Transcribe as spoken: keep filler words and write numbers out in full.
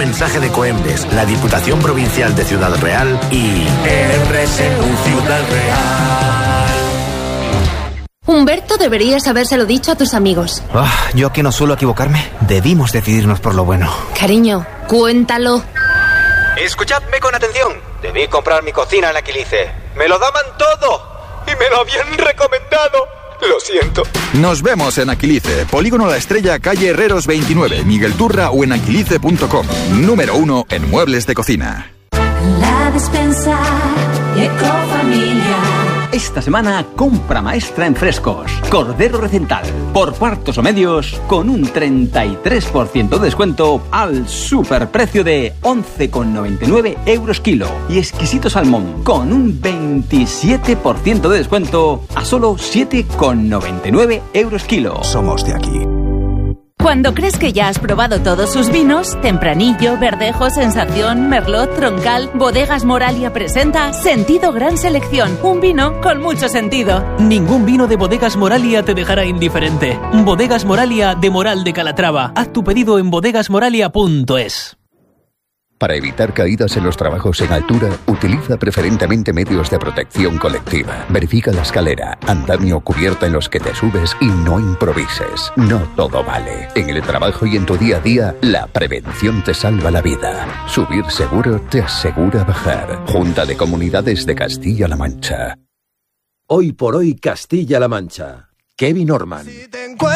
mensaje de Coembes, la Diputación Provincial de Ciudad Real y R S U Ciudad Real. Humberto, deberías habérselo dicho a tus amigos. Oh, yo que no suelo equivocarme, debimos decidirnos por lo bueno. Cariño, cuéntalo. Escuchadme con atención. Debí comprar mi cocina en Aquilice. Me lo daban todo y me lo habían recomendado. Lo siento. Nos vemos en Aquilice, Polígono La Estrella, calle Herreros veintinueve, Miguel Turra o en aquilice punto com. Número uno en muebles de cocina. La Despensa Ecofamilia. Esta semana, compra maestra en frescos. Cordero Recental, por cuartos o medios, con un treinta y tres por ciento de descuento al superprecio de once con noventa y nueve euros kilo. Y exquisito salmón, con un veintisiete por ciento de descuento a solo siete con noventa y nueve euros kilo. Somos de aquí. Cuando crees que ya has probado todos sus vinos, Tempranillo, Verdejo, Sensación, Merlot, Troncal, Bodegas Moralia presenta Sentido Gran Selección, un vino con mucho sentido. Ningún vino de Bodegas Moralia te dejará indiferente. Bodegas Moralia de Moral de Calatrava. Haz tu pedido en bodegas moralia punto es. Para evitar caídas en los trabajos en altura, utiliza preferentemente medios de protección colectiva. Verifica la escalera, andamio, cubierta en los que te subes y no improvises. No todo vale. En el trabajo y en tu día a día, la prevención te salva la vida. Subir seguro te asegura bajar. Junta de Comunidades de Castilla-La Mancha. Hoy por hoy Castilla-La Mancha. Kevin Orman.